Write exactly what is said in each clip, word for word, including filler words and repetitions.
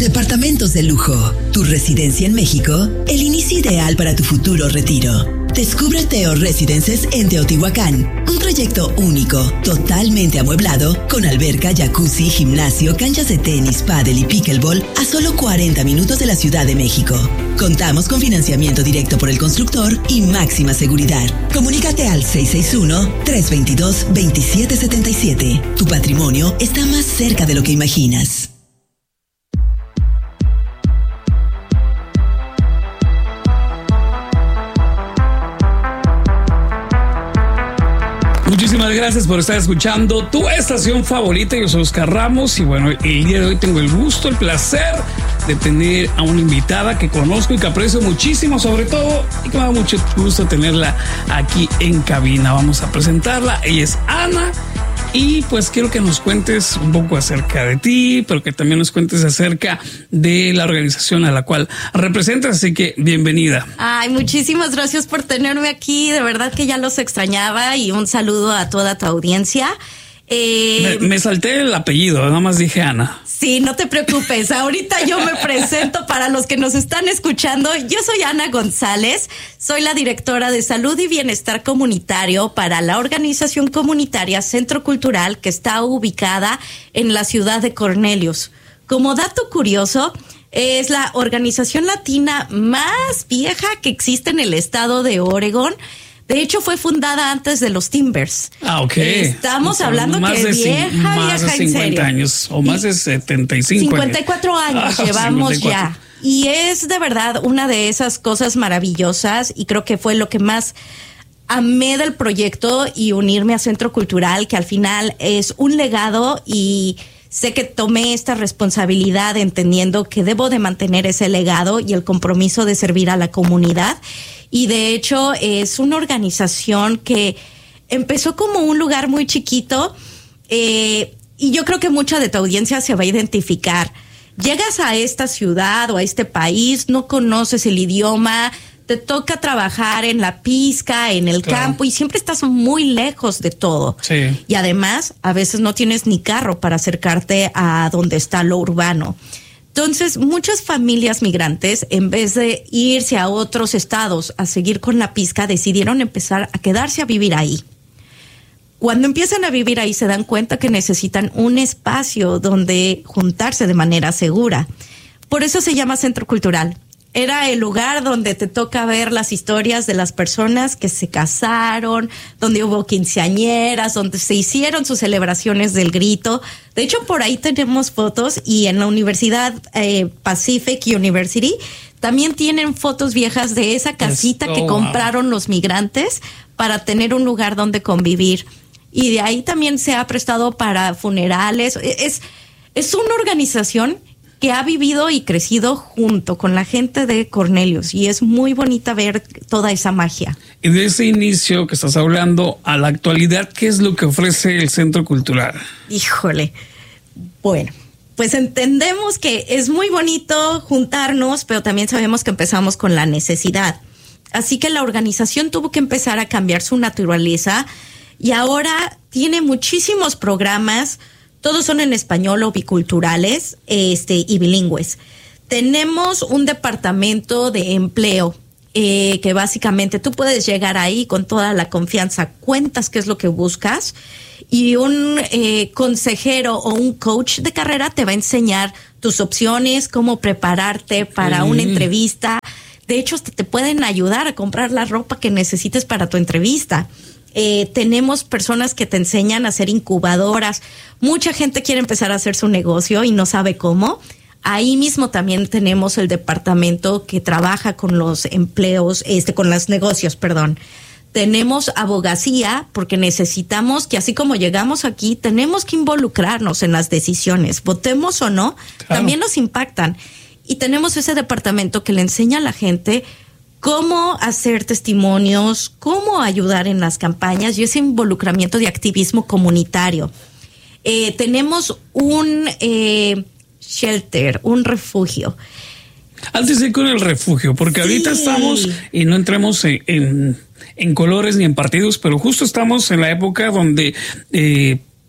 Departamentos de lujo, tu residencia en México, el inicio ideal para tu futuro retiro. Descubre Teo Residences en Teotihuacán, un proyecto único, totalmente amueblado, con alberca, jacuzzi, gimnasio, canchas de tenis, pádel y pickleball a solo cuarenta minutos de la Ciudad de México. Contamos con financiamiento directo por el constructor y máxima seguridad. Comunícate al seis seis uno, tres dos dos, dos siete siete siete. Tu patrimonio está más cerca de lo que imaginas. Muchísimas gracias por estar escuchando tu estación favorita. Yo soy Oscar Ramos y bueno, el día de hoy tengo el gusto, el placer de tener a una invitada que conozco y que aprecio muchísimo, sobre todo, y que me da mucho gusto tenerla aquí en cabina. Vamos a presentarla. Ella es Ana. Y pues quiero que nos cuentes un poco acerca de ti, pero que también nos cuentes acerca de la organización a la cual representas, así que bienvenida. Ay, muchísimas gracias por tenerme aquí, de verdad que ya los extrañaba y un saludo a toda tu audiencia. Eh, me, me salté el apellido, nada más dije Ana. Sí, no te preocupes, ahorita yo me presento para los que nos están escuchando. Yo soy Ana González, soy la directora de Salud y Bienestar Comunitario para la organización comunitaria Centro Cultural, que está ubicada en la ciudad de Cornelius. Como dato curioso, es la organización latina más vieja que existe en el estado de Oregón. De hecho, fue fundada antes de los Timbers. Ah, ok. Estamos o sea, hablando más que de vieja, cin- más vieja de cincuenta en serio. años o más de setenta y cinco cincuenta y cuatro años, años ah, llevamos cincuenta y cuatro. ya. Y es de verdad una de esas cosas maravillosas y creo que fue lo que más amé del proyecto y unirme a Centro Cultural, que al final es un legado y sé que tomé esta responsabilidad entendiendo que debo de mantener ese legado y el compromiso de servir a la comunidad. Y de hecho es una organización que empezó como un lugar muy chiquito eh, y yo creo que mucha de tu audiencia se va a identificar. Llegas a esta ciudad o a este país, no conoces el idioma, te toca trabajar en la pizca, en el claro. campo y siempre estás muy lejos de todo. Sí. Y además a veces no tienes ni carro para acercarte a donde está lo urbano. Entonces, muchas familias migrantes, en vez de irse a otros estados a seguir con la pizca, decidieron empezar a quedarse a vivir ahí. Cuando empiezan a vivir ahí, se dan cuenta que necesitan un espacio donde juntarse de manera segura. Por eso se llama Centro Cultural. Era el lugar donde te toca ver las historias de las personas que se casaron, donde hubo quinceañeras, donde se hicieron sus celebraciones del grito. De hecho, por ahí tenemos fotos y en la Universidad eh, Pacific University también tienen fotos viejas de esa casita oh, que compraron wow. los migrantes para tener un lugar donde convivir. Y de ahí también se ha prestado para funerales. Es, es una organización que ha vivido y crecido junto con la gente de Cornelius y es muy bonita ver toda esa magia. Y de ese inicio que estás hablando a la actualidad, ¿qué es lo que ofrece el Centro Cultural? Híjole, bueno, pues entendemos que es muy bonito juntarnos, pero también sabemos que empezamos con la necesidad. Así que la organización tuvo que empezar a cambiar su naturaleza y ahora tiene muchísimos programas. Todos son en español o biculturales este, y bilingües. Tenemos un departamento de empleo eh, que básicamente tú puedes llegar ahí con toda la confianza, cuentas qué es lo que buscas y un eh, consejero o un coach de carrera te va a enseñar tus opciones, cómo prepararte para una entrevista. De hecho, hasta te pueden ayudar a comprar la ropa que necesites para tu entrevista. Eh, tenemos personas que te enseñan a hacer incubadoras. Mucha gente quiere empezar a hacer su negocio y no sabe cómo. Ahí mismo también tenemos el departamento que trabaja con los empleos, este, con los negocios, perdón. Tenemos abogacía porque necesitamos que así como llegamos aquí, tenemos que involucrarnos en las decisiones, votemos o no, claro. También nos impactan. Y tenemos ese departamento que le enseña a la gente cómo hacer testimonios, cómo ayudar en las campañas y ese involucramiento de activismo comunitario. Eh, tenemos un eh, shelter, un refugio. Antes de ir con el refugio, porque sí. Ahorita estamos, y no entremos en, en, en colores ni en partidos, pero justo estamos en la época donde eh,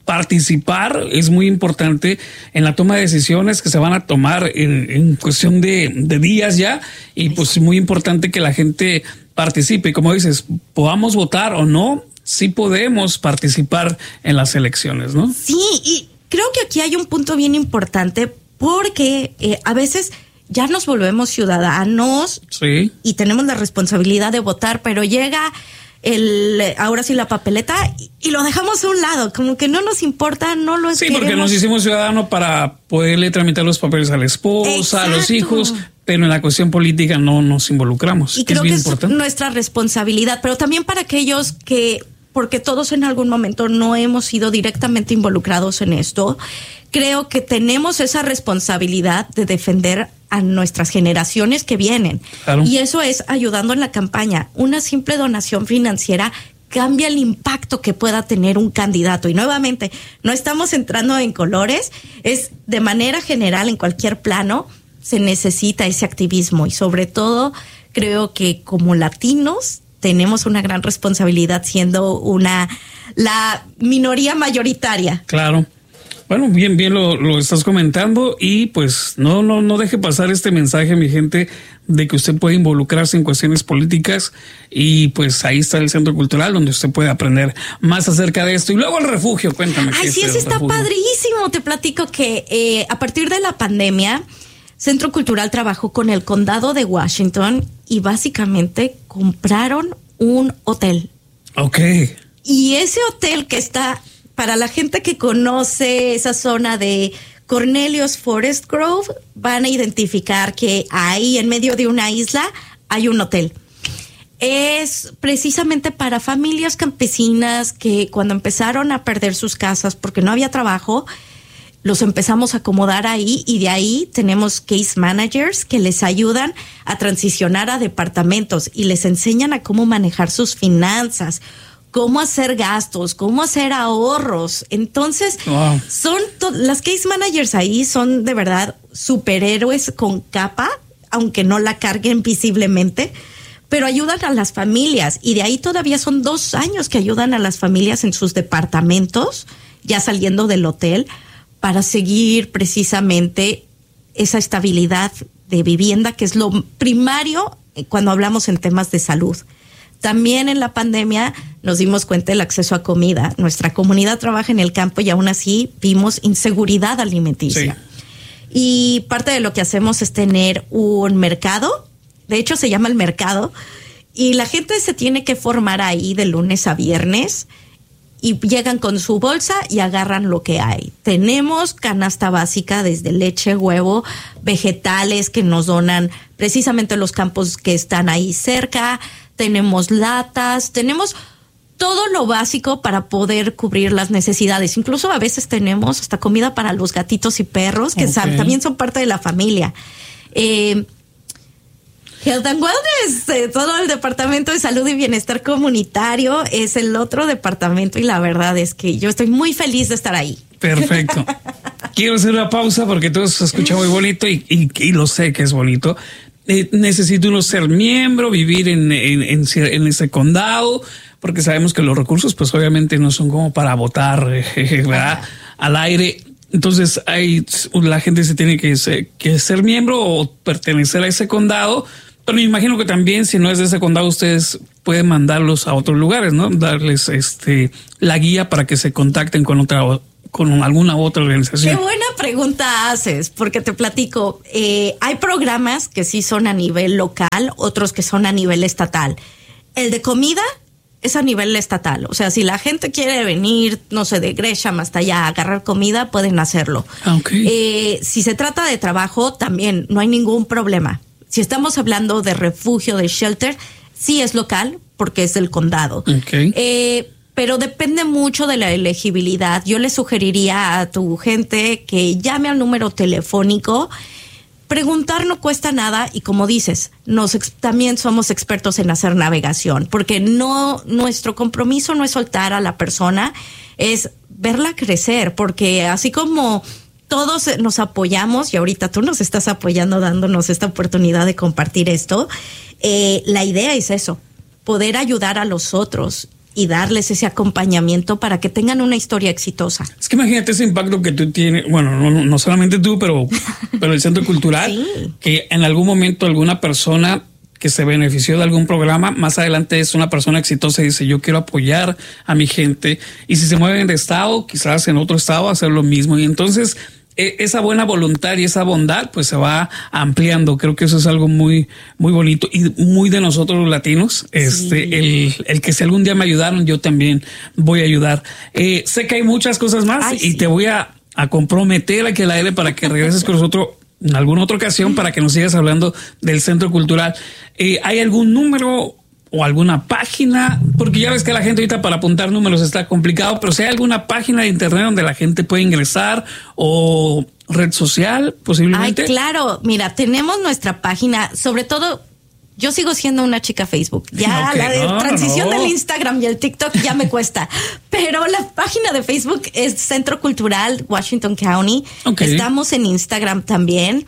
participar es muy importante en la toma de decisiones que se van a tomar en, en cuestión de, de días ya, y pues muy importante que la gente participe. Como dices, podamos votar o no, sí podemos participar en las elecciones, ¿no? Sí, y creo que aquí hay un punto bien importante porque eh, a veces ya nos volvemos ciudadanos, sí, y tenemos la responsabilidad de votar, pero llega el ahora sí la papeleta y, y lo dejamos a un lado, como que no nos importa, no lo sí, queremos. porque nos hicimos ciudadanos para poderle tramitar los papeles a la esposa, exacto, a los hijos, pero en la cuestión política no nos involucramos. Y creo es bien que importante. Es nuestra responsabilidad, pero también para aquellos que, porque todos en algún momento no hemos sido directamente involucrados en esto, creo que tenemos esa responsabilidad de defender a nuestras generaciones que vienen. Claro. Y eso es ayudando en la campaña. Una simple donación financiera cambia el impacto que pueda tener un candidato. Y nuevamente, no estamos entrando en colores, es de manera general, en cualquier plano, se necesita ese activismo. Y sobre todo, creo que como latinos tenemos una gran responsabilidad siendo una la minoría mayoritaria. Claro. Bueno, bien, bien lo, lo estás comentando, y pues no, no, no deje pasar este mensaje, mi gente, de que usted puede involucrarse en cuestiones políticas, y pues ahí está el Centro Cultural donde usted puede aprender más acerca de esto. Y luego el refugio, cuéntame. Ay, sí, eso está refugio? Padrísimo. Te platico que eh, a partir de la pandemia, Centro Cultural trabajó con el Condado de Washington y básicamente compraron un hotel. Ok. Y ese hotel que está... Para la gente que conoce esa zona de Cornelius Forest Grove, van a identificar que ahí en medio de una isla hay un hotel. Es precisamente para familias campesinas que cuando empezaron a perder sus casas porque no había trabajo, los empezamos a acomodar ahí, y de ahí tenemos case managers que les ayudan a transicionar a departamentos y les enseñan a cómo manejar sus finanzas, cómo hacer gastos, cómo hacer ahorros. Entonces, wow. son to- las case managers ahí son de verdad superhéroes con capa, aunque no la carguen visiblemente, pero ayudan a las familias, y de ahí todavía son dos años que ayudan a las familias en sus departamentos, ya saliendo del hotel, para seguir precisamente esa estabilidad de vivienda, que es lo primario cuando hablamos en temas de salud. También en la pandemia nos dimos cuenta del acceso a comida. Nuestra comunidad trabaja en el campo y aún así vimos inseguridad alimenticia. Sí. Y parte de lo que hacemos es tener un mercado. De hecho, se llama el mercado. Y la gente se tiene que formar ahí de lunes a viernes. Y llegan con su bolsa y agarran lo que hay. Tenemos canasta básica desde leche, huevo, vegetales que nos donan precisamente los campos que están ahí cerca. Tenemos latas, tenemos todo lo básico para poder cubrir las necesidades. Incluso a veces tenemos hasta comida para los gatitos y perros, que okay. también son parte de la familia. Eh, Health and Wellness, eh, todo el departamento de salud y bienestar comunitario es el otro departamento, y la verdad es que yo estoy muy feliz de estar ahí. Perfecto. Quiero hacer una pausa porque todo se escucha muy bonito, y, y, y lo sé que es bonito. Eh, necesita uno ser miembro, vivir en, en, en, en ese condado, porque sabemos que los recursos pues obviamente no son como para votar, eh, ¿verdad? Al aire. Entonces hay, la gente se tiene que ser, que ser miembro o pertenecer a ese condado, pero me imagino que también si no es de ese condado ustedes pueden mandarlos a otros lugares, ¿no? Darles este la guía para que se contacten con otra con alguna otra organización. Qué buena pregunta haces, porque te platico, eh, hay programas que sí son a nivel local, otros que son a nivel estatal. El de comida es a nivel estatal, o sea, si la gente quiere venir, no sé, de Gresham hasta allá a agarrar comida, pueden hacerlo. Okay. Eh, si se trata de trabajo, también no hay ningún problema. Si estamos hablando de refugio, de shelter, sí es local, porque es del condado. Okay. Eh, pero depende mucho de la elegibilidad. Yo le sugeriría a tu gente que llame al número telefónico. Preguntar no cuesta nada, y como dices, nos ex- también somos expertos en hacer navegación, porque no, nuestro compromiso no es soltar a la persona, es verla crecer, porque así como todos nos apoyamos, y ahorita tú nos estás apoyando dándonos esta oportunidad de compartir esto, eh, la idea es eso, poder ayudar a los otros. y darles ese acompañamiento para que tengan una historia exitosa. Es que imagínate ese impacto que tú tienes, bueno, no, no solamente tú, pero, pero el Centro Cultural, sí. Que en algún momento alguna persona que se benefició de algún programa, más adelante es una persona exitosa y dice, yo quiero apoyar a mi gente, y si se mueven de estado, quizás en otro estado hacer lo mismo, y entonces esa buena voluntad y esa bondad pues se va ampliando. Creo que eso es algo muy muy bonito y muy de nosotros los latinos. Este, sí. el, el que si algún día me ayudaron, yo también voy a ayudar. Eh, sé que hay muchas cosas más. Ay, y sí. Te voy a, a comprometer aquí al aire para que regreses con nosotros en alguna otra ocasión para que nos sigas hablando del Centro Cultural. Eh, ¿Hay algún número o alguna página? Porque ya ves que la gente ahorita para apuntar números está complicado, pero si hay alguna página de internet donde la gente puede ingresar o red social posiblemente. Ay, claro. Mira, tenemos nuestra página, sobre todo yo sigo siendo una chica Facebook. Ya okay, la de no, transición no. del Instagram y el TikTok ya me cuesta. Pero la página de Facebook es Centro Cultural Washington County. Okay. Estamos en Instagram también.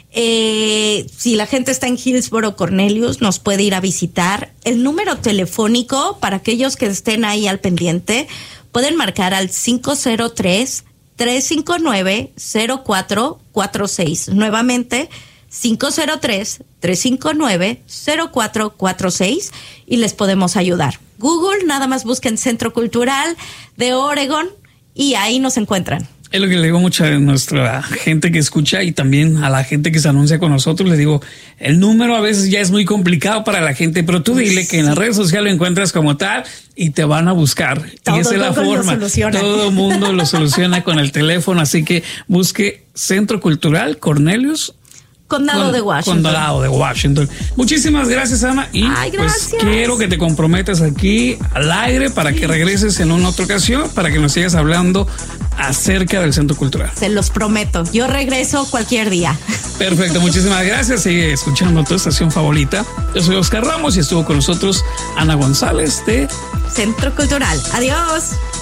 Eh, si la gente está en Hillsboro, Cornelius, nos puede ir a visitar. El número telefónico, para aquellos que estén ahí al pendiente, pueden marcar al cinco cero tres, tres cinco nueve, cero cuatro cuatro seis. Nuevamente, cinco cero tres, tres cinco nueve, cero cuatro cuatro seis y les podemos ayudar. Google, nada más busquen Centro Cultural de Oregon y ahí nos encuentran. Es lo que le digo mucho a nuestra gente que escucha y también a la gente que se anuncia con nosotros. Les digo, el número a veces ya es muy complicado para la gente, pero tú dile que en las redes sociales lo encuentras como tal y te van a buscar. Todo, y esa es la forma. Todo el mundo lo soluciona con el teléfono. Así que busque Centro Cultural Cornelius. Condado con, de Washington. Condado de Washington. Muchísimas gracias, Ana. Y Ay, gracias. Pues quiero que te comprometas aquí al aire para que regreses en una otra ocasión, para que nos sigas hablando acerca del Centro Cultural. Se los prometo. Yo regreso cualquier día. Perfecto. Muchísimas gracias. Sigue escuchando tu estación favorita. Yo soy Oscar Ramos y estuvo con nosotros Ana González de Centro Cultural. Adiós.